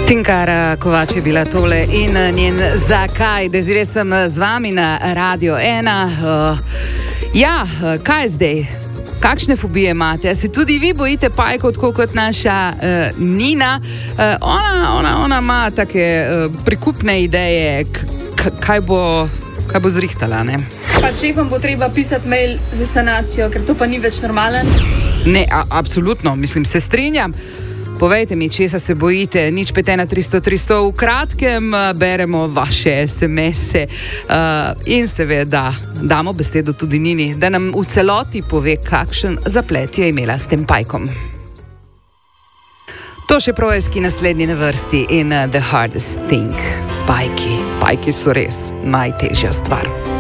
Tinkara Kovač je bila tole in njen Zakaj. Zdaj sem z vami na Radio 1. Kaj zdaj? Kakšne fobije imate? Se tudi vi bojite pajkov, tako kot naša Nina? Ona ima take prikupne ideje, kaj bo zrihtala, ne? Pa šefom bo treba pisati mail za sanacijo, ker to pa ni več normalen. Ne, absolutno, mislim, se strinjam. Povejte mi, česa se bojite, nič 51300. V kratkem beremo vaše SMS-e in seveda damo besedo tudi Nini, da nam v celoti pove, kakšen zaplet je imela s tem pajkom. To še Projski naslednji na vrsti in The Hardest Thing. Pajki so res najtežja stvar.